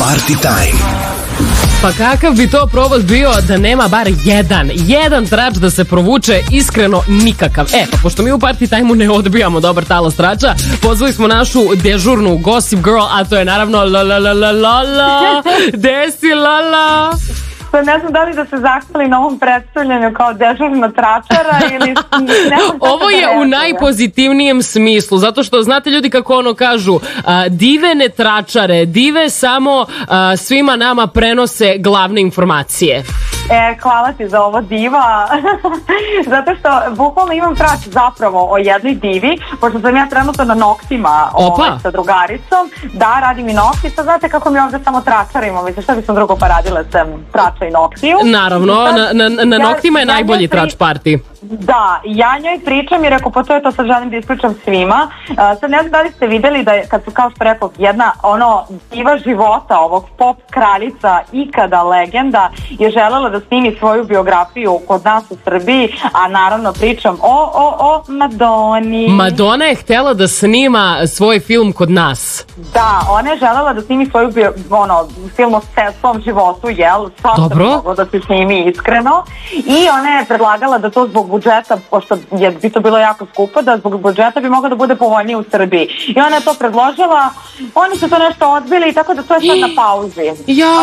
Party Time. Pa kakav bi to provod bio da nema bar jedan trač da se provuče, iskreno nikakav. Pa pošto mi u Party Time-u ne odbijamo dobar talas trača, pozvali smo našu dežurnu Gossip Girl, a to je naravno Lala. Desi Lala. Pa ne znam da li da se zahvali na ovom predstavljanju kao dežurna tračara ili... Ovo je u najpozitivnijem smislu, zato što znate ljudi kako ono kažu, dive ne tračare, dive samo svima nama prenose glavne informacije. Hvala ti za ovo, diva. Zato što bukvalno imam trač zapravo o jednoj divi, pošto sam ja trenutno na noktima sa drugaricom. Da, radim i nokti. Sad znate kako mi ovdje samo tračarimo. Mislim, šta bi sam drugo pa radila sam trača i noktiju. Naravno, na noktima je najbolji trač party. Da, ja njoj pričam i rekao, pa to sad želim da ispričam svima. Sad ne znam da li ste vidjeli da je, kad su, kao što rekao, jedna diva života ovog pop kraljica, ikada legenda, je želela da snimi svoju biografiju kod nas u Srbiji, a naravno pričam o Madoni. Madonna je htjela da snima svoj film kod nas. Da, ona je želela da snimi svoju film o svom životu, svašta bi moglo da se snimi iskreno, i ona je predlagala da to zbog budžeta, pošto bi to bilo jako skupo, da zbog budžeta bi mogla da bude povoljnije u Srbiji. I ona je to predložila, oni su to nešto odbili, tako da to je sad na pauzi.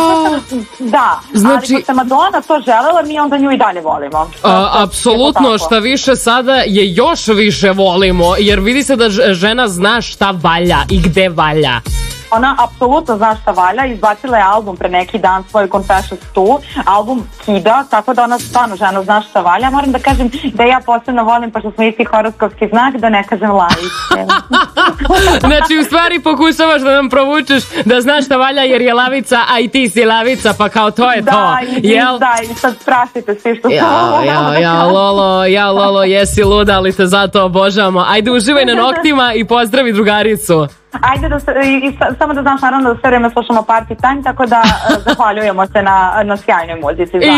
Da, ali pošto Madonna to želela, mi onda nju i dalje volimo. Apsolutno, šta više sada je još više volimo, jer vidi se da žena zna šta valja i gde valja. Ona apsolutno zna šta valja, izbacila je album pre neki dan, svoj Confessions 2, album Kida, tako da ona stvarno žena zna šta valja. Moram da kažem da ja posebno volim, pošto smo isti horoskopski znak, da ne kažem lavice. Znači, u stvari pokušavaš da nam provučeš da znaš šta valja jer je lavica, a i ti si lavica, pa kao to je to. Da, i sad praštite svi što Ja, Lolo, jesi luda, ali te zato obožavamo. Ajde, uživaj na noktima i pozdravi drugaricu. Ajde, samo da znaš naravno da sve vreme slušamo Party Time, tako da zahvaljujemo se na sjajnoj muzici.